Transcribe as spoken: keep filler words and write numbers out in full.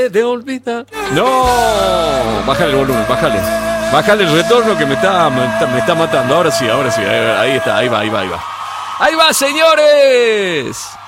De olvidar. No, bájale el volumen, bájale. Bájale el retorno que me está, me está, me está matando. Ahora sí, ahora sí. Ahí, ahí está, ahí va, ahí va, ahí va. Ahí va, señores.